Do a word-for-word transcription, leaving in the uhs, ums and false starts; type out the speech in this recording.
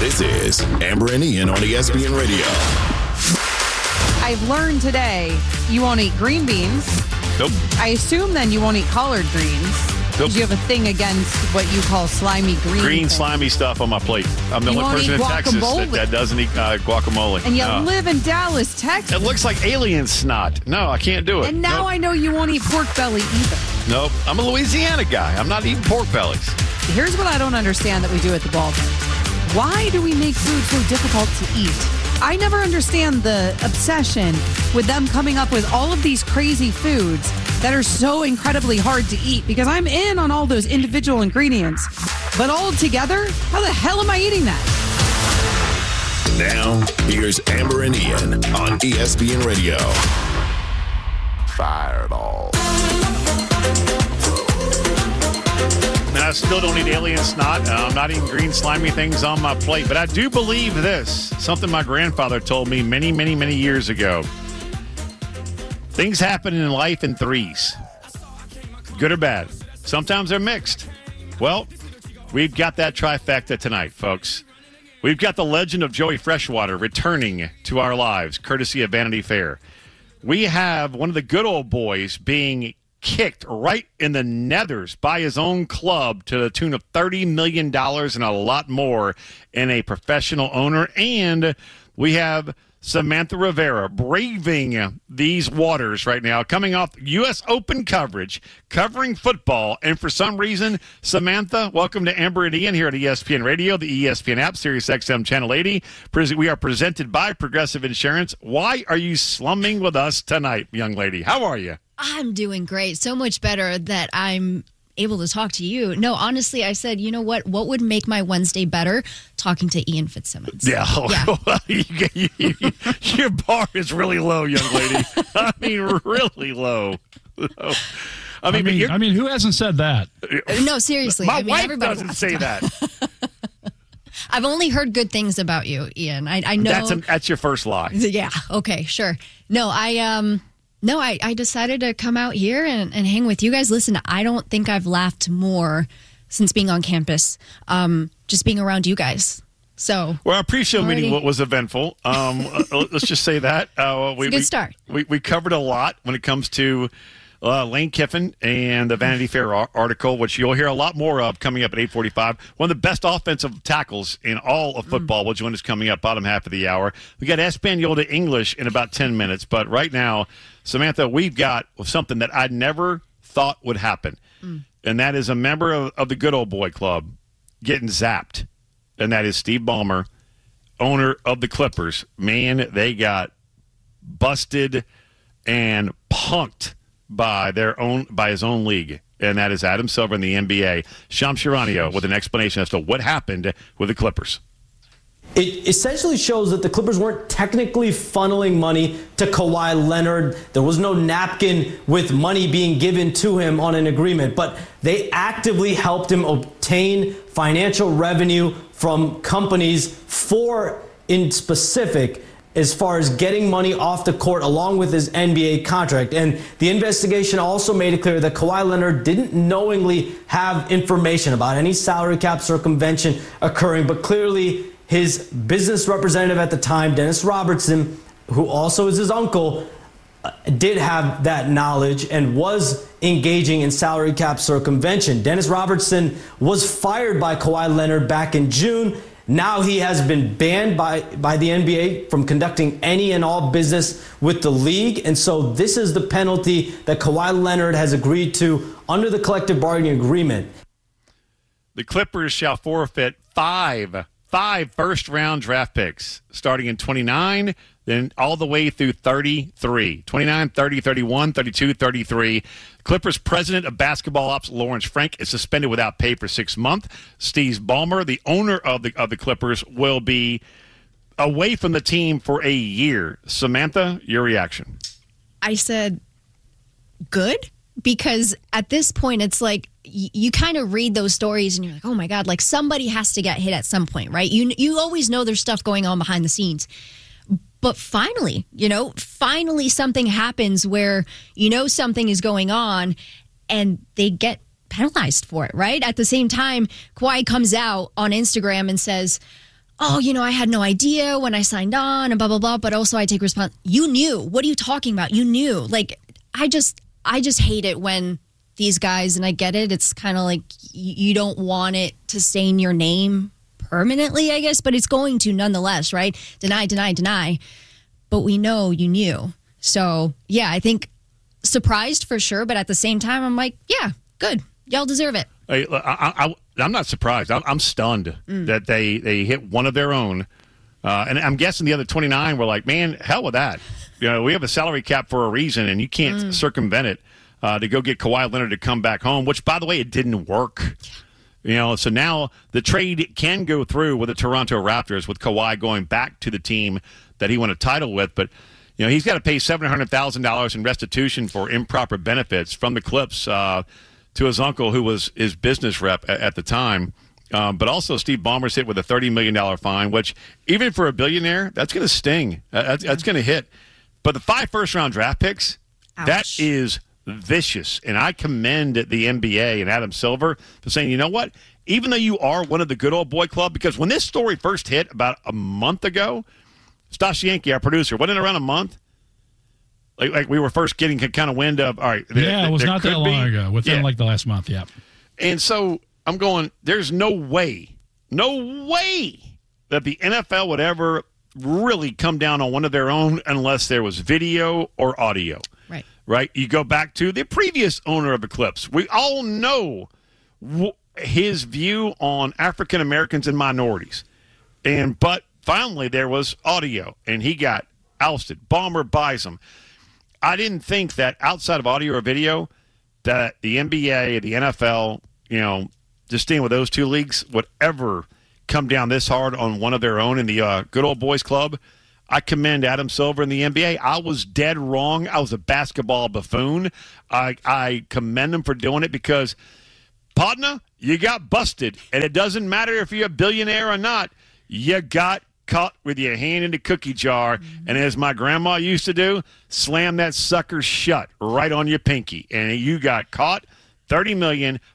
This is Amber and Ian on E S P N Radio. I've learned today you won't eat green beans. Nope. I assume then you won't eat collard greens. Nope. Because you have a thing against what you call slimy green. Green, things. slimy stuff on my plate. I'm the You only won't person eat in Texas that, guacamole. that doesn't eat uh, guacamole. And you No. live in Dallas, Texas. It looks like alien snot. No, I can't do it. And now nope. I know you won't eat pork belly either. Nope. I'm a Louisiana guy. I'm not eating pork bellies. Here's what I don't understand that we do at the Baldwin. Why do we make food so difficult to eat? I never understand the obsession with them coming up with all of these crazy foods that are so incredibly hard to eat, because I'm in on all those individual ingredients. But all together, how the hell am I eating that? Now, here's Amber and Ian on E S P N Radio. Fireball. And I still don't eat alien snot. Uh, I'm not eating green, slimy things on my plate. But I do believe this, something my grandfather told me many, many, many years ago. Things happen in life in threes, good or bad. Sometimes they're mixed. Well, we've got that trifecta tonight, folks. We've got the legend of Joey Freshwater returning to our lives, courtesy of Vanity Fair. We have one of the good old boys being kicked right in the nethers by his own club to the tune of thirty million dollars and a lot more in a professional owner. And we have Samantha Rivera braving these waters right now, coming off U S Open coverage, covering football. And for some reason, Samantha, welcome to Amber and Ian here at E S P N Radio, the E S P N app, Sirius X M Channel eighty. We are presented by Progressive Insurance. Why are you slumming with us tonight, young lady? How are you? I'm doing great. So much better that I'm able to talk to you. No, honestly, I said, you know what? What would make my Wednesday better? Talking to Ian Fitzsimmons. Yeah. yeah. you, you, you, your bar is really low, young lady. I mean, really low. I mean, I mean, I mean, who hasn't said that? No, seriously. My I mean, wife everybody doesn't say that. I've only heard good things about you, Ian. I, I know. That's, a, that's your first lie. Yeah. Okay, sure. No, I... um. No, I, I decided to come out here and, and hang with you guys. Listen, I don't think I've laughed more since being on campus, um, just being around you guys. So, well, our pre-show already... meeting was eventful. Um, let's just say that. Uh, we, it's a good we, start. We, we covered a lot when it comes to uh, Lane Kiffin and the Vanity Fair article, which you'll hear a lot more of coming up at eight forty-five. One of the best offensive tackles in all of football will join us coming up bottom half of the hour. We got Espanol to English in about ten minutes, but right now, Samantha, we've got something that I never thought would happen, mm. and that is a member of, of the Good Old Boy Club getting zapped, and that is Steve Ballmer, owner of the Clippers. Man, they got busted and punked by their own by his own league, and that is Adam Silver in the N B A. Shams Charania with an explanation as to what happened with the Clippers. It essentially shows that the Clippers weren't technically funneling money to Kawhi Leonard. There was no napkin with money being given to him on an agreement, but they actively helped him obtain financial revenue from companies for, in specific, as far as getting money off the court along with his N B A contract. And the investigation also made it clear that Kawhi Leonard didn't knowingly have information about any salary cap circumvention occurring, but clearly his business representative at the time, Dennis Robertson, who also is his uncle, did have that knowledge and was engaging in salary cap circumvention. Dennis Robertson was fired by Kawhi Leonard back in June. Now he has been banned by, by the N B A from conducting any and all business with the league. And so this is the penalty that Kawhi Leonard has agreed to under the collective bargaining agreement. The Clippers shall forfeit five, five first-round draft picks starting in twenty-nine, then all the way through thirty-three. twenty-nine, thirty, thirty-one, thirty-two, thirty-three. Clippers president of basketball ops, Lawrence Frank, is suspended without pay for six months. Steve Ballmer, the owner of the of the Clippers, will be away from the team for a year. Samantha, your reaction? I said, good, because at this point, it's like y- you kind of read those stories and you're like, oh my God, like somebody has to get hit at some point, right? You you always know there's stuff going on behind the scenes. But finally, you know, finally something happens where you know something is going on and they get penalized for it, right? At the same time, Kawhi comes out on Instagram and says, oh, you know, I had no idea when I signed on and blah, blah, blah, but also I take response. You knew. What are you talking about? You knew. Like, I just, I just hate it when these guys, and I get it, it's kind of like you don't want it to stain your name permanently, I guess, but it's going to nonetheless, right? Deny, deny, deny. But we know you knew. So, yeah, I think surprised for sure, but at the same time, I'm like, yeah, good. Y'all deserve it. I, I, I, I'm not surprised. I'm, I'm stunned mm. that they, they hit one of their own. Uh, and I'm guessing the other twenty-nine were like, man, hell with that. You know, we have a salary cap for a reason, and you can't mm. circumvent it uh, to go get Kawhi Leonard to come back home, which, by the way, it didn't work. You know, so now the trade can go through with the Toronto Raptors, with Kawhi going back to the team that he won a title with. But, you know, he's got to pay seven hundred thousand dollars in restitution for improper benefits from the Clips uh, to his uncle, who was his business rep at, at the time. Um, but also Steve Ballmer's hit with a thirty million dollars fine, which even for a billionaire, that's going to sting. That's, that's going to hit. But the five first-round draft picks, Ouch. That is vicious. And I commend the N B A and Adam Silver for saying, you know what? Even though you are one of the good old boy club, because when this story first hit about a month ago, Stas Yankee, our producer, wasn't it around a month? Like, like we were first getting kind of wind of, all right. There, yeah, it was not that long be. ago, within yeah. like the last month, yeah. And so I'm going, there's no way, no way that the N F L would ever really come down on one of their own unless there was video or audio. Right. Right? You go back to the previous owner of the Clips. We all know w- his view on African Americans and minorities. And but finally there was audio, and he got ousted. Ballmer buys him. I didn't think that outside of audio or video that the N B A, the N F L, you know, just staying with those two leagues would ever come down this hard on one of their own in the uh, good old boys club. I commend Adam Silver in the N B A. I was dead wrong. I was a basketball buffoon. I, I commend him for doing it because, partner, you got busted. And it doesn't matter if you're a billionaire or not. You got caught with your hand in the cookie jar. Mm-hmm. And as my grandma used to do, slam that sucker shut right on your pinky. And you got caught. thirty million dollars,